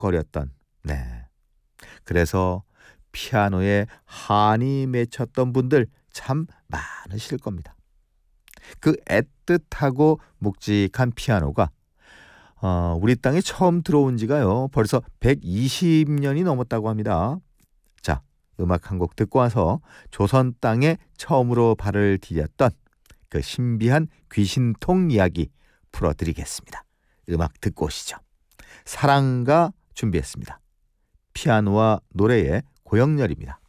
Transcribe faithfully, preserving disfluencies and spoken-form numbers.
헉헉거렸던, 네. 그래서 피아노에 한이 맺혔던 분들 참 많으실 겁니다. 그 애틋하고 묵직한 피아노가 어, 우리 땅에 처음 들어온 지가요 벌써 백이십 년이 넘었다고 합니다. 자, 음악 한 곡 듣고 와서 조선 땅에 처음으로 발을 디뎠던 그 신비한 귀신통 이야기 풀어드리겠습니다. 음악 듣고 오시죠. 사랑가 준비했습니다. 피아노와 노래의 고영렬입니다.